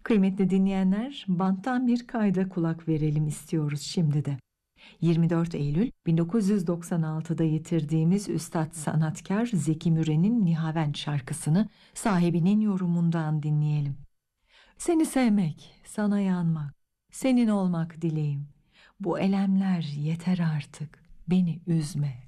Kıymetli dinleyenler, banttan bir kayda kulak verelim istiyoruz şimdi de. 24 Eylül 1996'da yitirdiğimiz üstad sanatkar Zeki Müren'in Nihavent şarkısını sahibinin yorumundan dinleyelim. Seni sevmek, sana yanmak, senin olmak dileğim. Bu elemler yeter artık, beni üzme.